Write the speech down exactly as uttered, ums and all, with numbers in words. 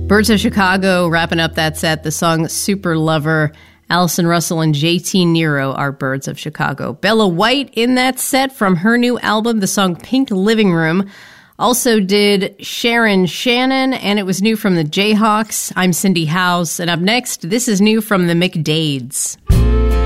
Birds of Chicago wrapping up that set, the song Super Lover. Allison Russell and J T Nero are Birds of Chicago. Bella White in that set from her new album, the song Pink Living Room. Also did Sharon Shannon, and it was new from the Jayhawks. I'm Cindy House, and up next, this is new from the McDades.